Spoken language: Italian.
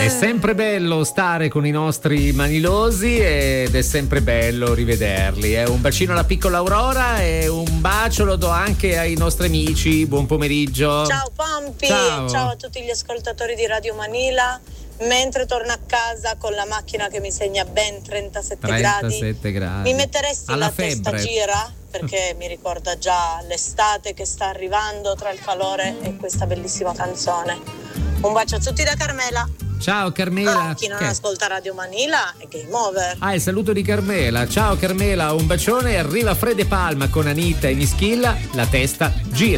È sempre bello stare con i nostri manilosi ed è sempre bello rivederli. Un bacino alla piccola Aurora e un bacio lo do anche ai nostri amici. Buon pomeriggio. Ciao Pompi, ciao a tutti gli ascoltatori di Radio Manila. Mentre torno a casa con la macchina che mi segna ben 37 gradi, mi metteresti alla la febbre. Testa gira? Perché mi ricorda già l'estate che sta arrivando tra il calore e questa bellissima canzone. Un bacio a tutti da Carmela. Ciao Carmela. Chi non ascolta Radio Manila è game over. Il saluto di Carmela. Ciao Carmela, un bacione. Arriva Fred e Palma con Anita e Mischilla. La testa gira.